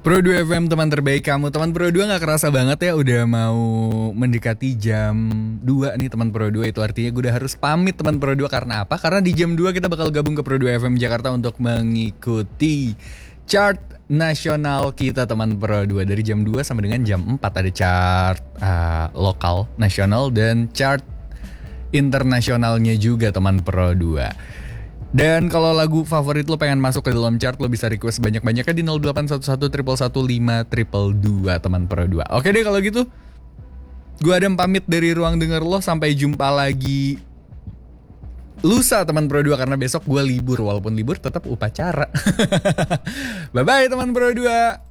Pro 2 FM teman terbaik kamu. Teman Pro 2 gak kerasa banget ya udah mau mendekati jam 2 nih teman Pro 2. Itu artinya gue udah harus pamit teman Pro 2. Karena apa? Karena di jam 2 kita bakal gabung ke Pro 2 FM Jakarta untuk mengikuti chart nasional kita teman Pro 2. Dari jam 2 sampai dengan jam 4 ada chart lokal, nasional dan chart internasionalnya juga teman Pro 2. Dan kalau lagu favorit lo pengen masuk ke dalam chart, lo bisa request banyak-banyaknya di 0811 111 152 teman Pro 2. Oke deh kalau gitu, gue Adam pamit dari ruang denger lo. Sampai jumpa lagi lusa teman Pro 2, karena besok gue libur. Walaupun libur tetap upacara. Bye-bye teman Pro 2.